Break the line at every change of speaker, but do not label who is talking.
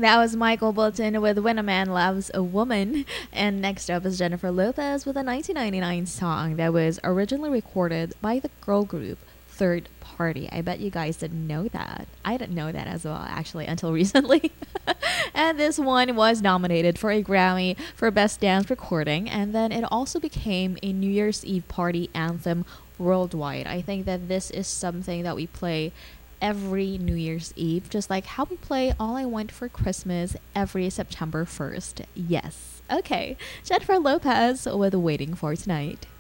That was Michael Bolton with When a Man Loves a Woman. And next up is Jennifer Lopez with a 1999 song that was originally recorded by the girl group Third Party. I bet you guys didn't know that. I didn't know that as well, actually, until recently. And this one was nominated for a Grammy for Best Dance Recording, and then it also became a New Year's Eve party anthem worldwide. I think that this is something that we play every New Year's Eve, just like how we play All I Want for Christmas every September 1st. Yes. Okay. Jennifer Lopez with Waiting for Tonight.